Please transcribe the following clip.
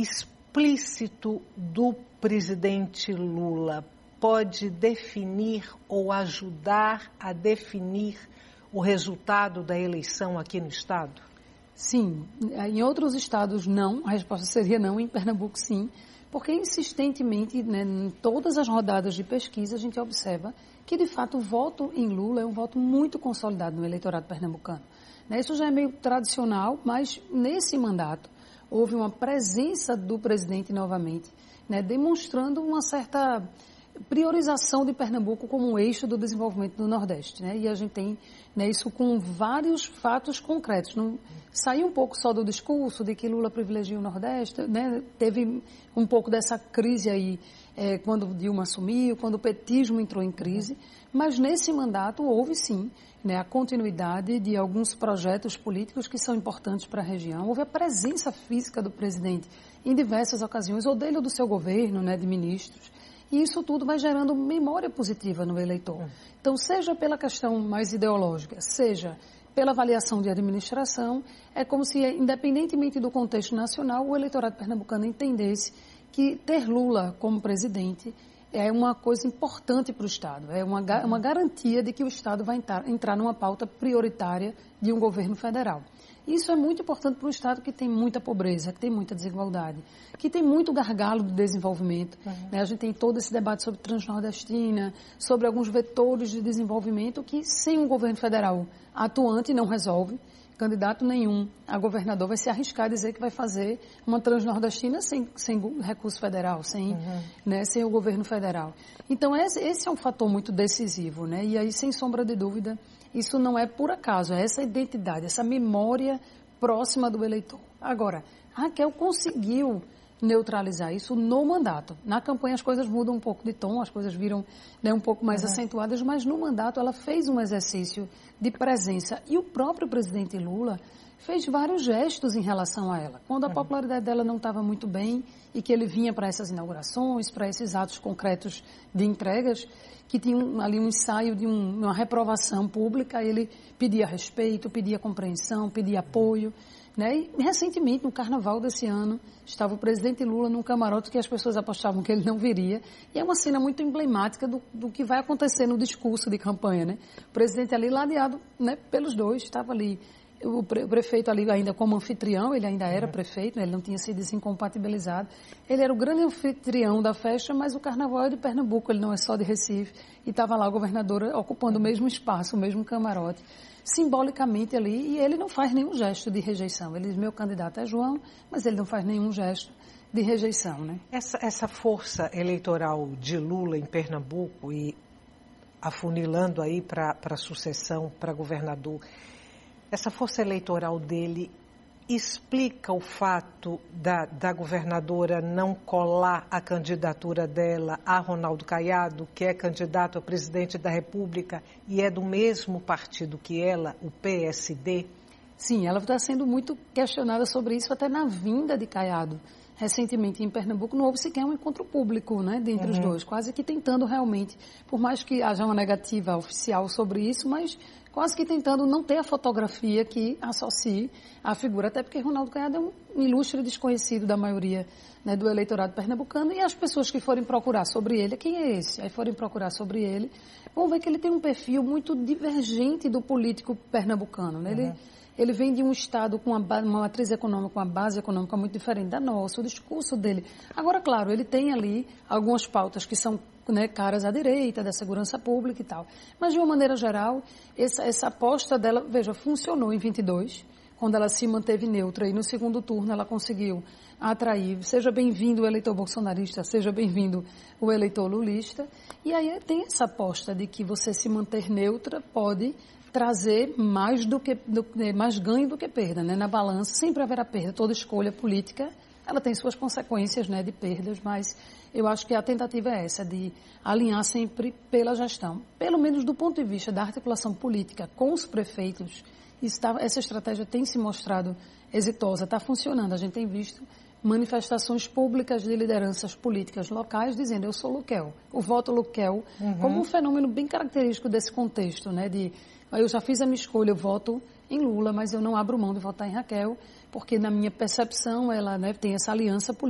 explícito do presidente Lula pode definir ou ajudar a definir o resultado da eleição aqui no estado? Sim. Em outros estados, não. A resposta seria não. Em Pernambuco, sim. Porque insistentemente, né, em todas as rodadas de pesquisa, a gente observa que, de fato, o voto em Lula é um voto muito consolidado no eleitorado pernambucano. Né, isso já é meio tradicional, mas nesse mandato houve uma presença do presidente novamente, né, demonstrando uma certa priorização de Pernambuco como um eixo do desenvolvimento do Nordeste, né? E a gente tem, né, isso com vários fatos concretos. Não saiu um pouco só do discurso de que Lula privilegia o Nordeste, né? Teve um pouco dessa crise aí quando Dilma assumiu, quando o petismo entrou em crise, mas nesse mandato houve sim, né, a continuidade de alguns projetos políticos que são importantes para a região. Houve a presença física do presidente em diversas ocasiões, ou dele ou do seu governo, né, de ministros. E isso tudo vai gerando memória positiva no eleitor. Então, seja pela questão mais ideológica, seja pela avaliação de administração, é como se, independentemente do contexto nacional, o eleitorado pernambucano entendesse que ter Lula como presidente é uma coisa importante para o Estado, é uma garantia de que o Estado vai entrar numa pauta prioritária de um governo federal. Isso é muito importante para um Estado que tem muita pobreza, que tem muita desigualdade, que tem muito gargalo de desenvolvimento. Né? A gente tem todo esse debate sobre Transnordestina, sobre alguns vetores de desenvolvimento que, sem um governo federal atuante, não resolve. Candidato nenhum a governador vai se arriscar a dizer que vai fazer uma Transnordestina sem recurso federal, sem o governo federal. Então, esse é um fator muito decisivo, né? E aí, sem sombra de dúvida, isso não é por acaso, é essa identidade, essa memória próxima do eleitor. Agora, Raquel conseguiu neutralizar isso no mandato. Na campanha as coisas mudam um pouco de tom, as coisas viram, né, um pouco mais acentuadas, mas no mandato ela fez um exercício de presença. E o próprio presidente Lula fez vários gestos em relação a ela. Quando a popularidade dela não estava muito bem e que ele vinha para essas inaugurações, para esses atos concretos de entregas, que tinha ali um ensaio de uma reprovação pública, ele pedia respeito, pedia compreensão, pedia apoio. Né? E, recentemente, no carnaval desse ano, estava o presidente Lula num camarote que as pessoas apostavam que ele não viria. E é uma cena muito emblemática do que vai acontecer no discurso de campanha. Né? O presidente ali ladeado, né, pelos dois, estava ali. O prefeito ali ainda como anfitrião, ele ainda era prefeito, né? Ele não tinha sido desincompatibilizado. Ele era o grande anfitrião da festa, mas o carnaval é de Pernambuco, ele não é só de Recife. E estava lá a governadora ocupando o mesmo espaço, o mesmo camarote, simbolicamente ali, e ele não faz nenhum gesto de rejeição. Ele diz, meu candidato é João, mas ele não faz nenhum gesto de rejeição, né? Essa força eleitoral de Lula em Pernambuco e afunilando aí para a sucessão, para governador, essa força eleitoral dele explica o fato da governadora não colar a candidatura dela a Ronaldo Caiado, que é candidato a presidente da República e é do mesmo partido que ela, o PSD? Sim, ela está sendo muito questionada sobre isso até na vinda de Caiado. Recentemente em Pernambuco não houve sequer um encontro público, né, dentre os dois, quase que tentando realmente, por mais que haja uma negativa oficial sobre isso, mas quase que tentando não ter a fotografia que associe a figura, até porque Ronaldo Caiado é um ilustre desconhecido da maioria, né, do eleitorado pernambucano, e as pessoas que forem procurar sobre ele, quem é esse? Aí forem procurar sobre ele, vão ver que ele tem um perfil muito divergente do político pernambucano, né? Ele vem de um estado com uma matriz econômica, uma base econômica muito diferente da nossa, o discurso dele. Agora, claro, ele tem ali algumas pautas que são, né, caras à direita, da segurança pública e tal. Mas, de uma maneira geral, essa aposta dela, veja, funcionou em 22, quando ela se manteve neutra, e no segundo turno ela conseguiu atrair, seja bem-vindo o eleitor bolsonarista, seja bem-vindo o eleitor lulista. E aí tem essa aposta de que você se manter neutra pode trazer mais ganho do que perda, né? Na balança sempre haverá perda. Toda escolha política, ela tem suas consequências, né, de perdas, mas eu acho que a tentativa é essa, de alinhar sempre pela gestão. Pelo menos do ponto de vista da articulação política com os prefeitos, essa estratégia tem se mostrado exitosa, está funcionando. A gente tem visto manifestações públicas de lideranças políticas locais dizendo, eu sou Luquel. O voto Luquel, como um fenômeno bem característico desse contexto, né, de eu já fiz a minha escolha, eu voto em Lula, mas eu não abro mão de votar em Raquel, porque na minha percepção ela, né, tem essa aliança política.